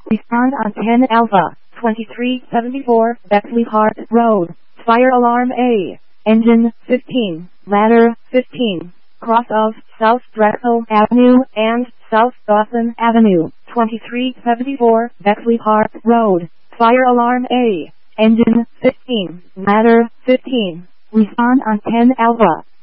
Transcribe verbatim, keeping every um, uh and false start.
Respond on ten Alpha, twenty-three seventy-four Bexley Park Road. Fire alarm A. Engine fifteen. Ladder fifteen. Cross of South Drexel Avenue and South Dawson Avenue, twenty-three seventy-four Bexley Park Road. Fire alarm A. Engine fifteen. Ladder fifteen. Respond on ten Alpha.